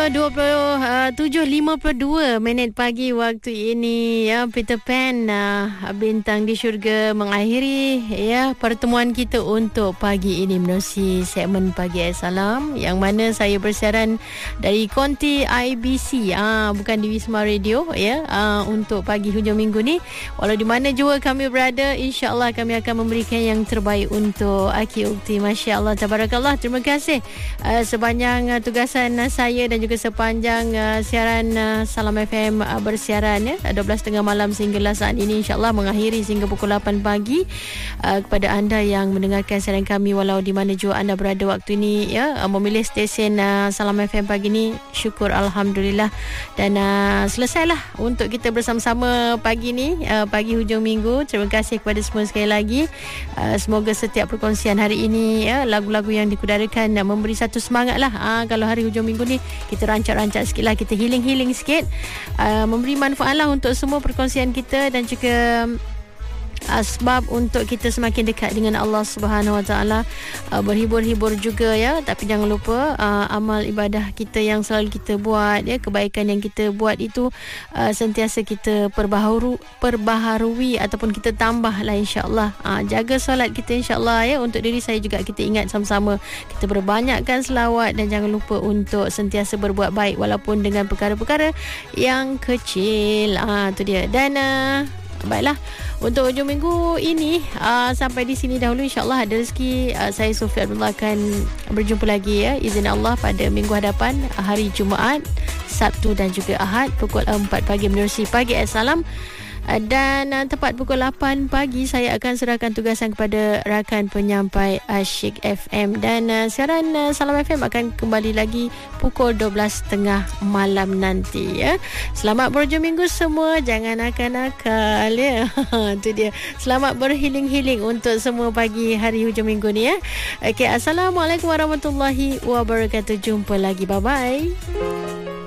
7:52 pagi waktu ini ya. Peter Pan, bintang di syurga, mengakhiri ya pertemuan kita untuk pagi ini menerusi segmen Pagi Salam, yang mana saya bersiaran dari konti IBC, bukan di Wisma Radio ya, untuk pagi hujung minggu ni. Walau di mana jua kami berada, insya-Allah kami akan memberikan yang terbaik untuk Aki Ukti. Masya-Allah, tabarakallah. Terima kasih sepanjang tugasan saya dan juga sepanjang siaran Salam FM bersiaran ya 12.30 malam sehinggalah saat ini, insyaAllah mengakhiri sehingga pukul 8 pagi. Kepada anda yang mendengarkan siaran kami walau di mana jua anda berada waktu ini ya, memilih stesen Salam FM pagi ni, syukur alhamdulillah. Dan selesailah untuk kita bersama-sama pagi ni, pagi hujung minggu. Terima kasih kepada semua sekali lagi. Semoga setiap perkongsian hari ini ya, lagu-lagu yang dikudarakan memberi satu semangat lah. Kalau hari hujung minggu ni kita rancak-rancak sikit lah, kita healing sikit, memberi manfaat lah untuk semua perkongsian kita, dan juga sebab untuk kita semakin dekat dengan Allah Subhanahu Wa Taala, berhibur-hibur juga ya. Tapi jangan lupa amal ibadah kita yang selalu kita buat ya, kebaikan yang kita buat itu sentiasa kita perbaharui ataupun kita tambah lah, insya-Allah. Jaga solat kita, insya-Allah ya. Untuk diri saya juga kita ingat sama-sama, kita berbanyakkan selawat, dan jangan lupa untuk sentiasa berbuat baik walaupun dengan perkara-perkara yang kecil. Itu dia. Dan baiklah, untuk hujung minggu ini sampai di sini dahulu. InsyaAllah ada rezeki, saya Sofia Abdullah akan berjumpa lagi ya, izin Allah, pada minggu hadapan, hari Jumaat, Sabtu dan juga Ahad, pukul 4 pagi menerusi Pagi Salam. Dan tepat pukul 8 pagi saya akan serahkan tugasan kepada rakan penyampai Asyik FM. Dan siaran Salam FM akan kembali lagi pukul 12.30 malam nanti ya. Selamat berhujung minggu semua, jangan nakal-nakal ya. Itu dia. Selamat berhealing untuk semua pagi hari hujung minggu ni ya. Okey, Assalamualaikum warahmatullahi wabarakatuh. Jumpa lagi, bye-bye.